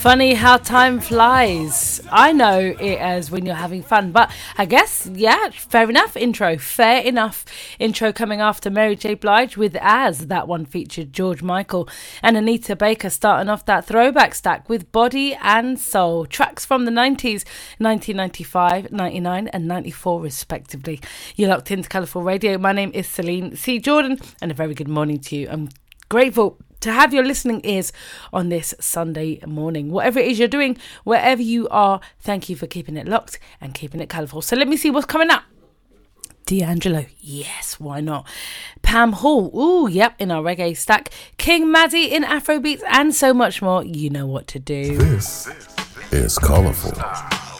Funny how time flies. I know it as when you're having fun, but I guess, yeah, fair enough intro. Fair enough intro coming after Mary J. Blige with As. That one featured George Michael and Anita Baker starting off that throwback stack with Body and Soul. Tracks from the 90s, 1995, 99 and 94 respectively. You're locked into Colourful Radio. My name is Celine C. Jordan and a very good morning to you. I'm grateful to have your listening ears on this Sunday morning. Whatever it is you're doing, wherever you are, thank you for keeping it locked and keeping it colourful. So let me see what's coming up. D'Angelo, yes, why not? Pam Hall, ooh, yep, in our reggae stack. King Maddie in Afrobeats and so much more. You know what to do. This is Colourful.